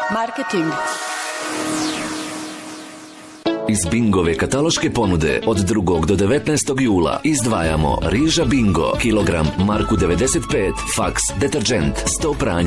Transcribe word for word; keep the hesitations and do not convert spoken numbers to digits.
Marketing. Iz Bingove kataloške ponude od drugog do devetnaestog jula izdvajamo riža Bingo, kilogram, marku devedeset pet, faks, deterdžent, sto pranja.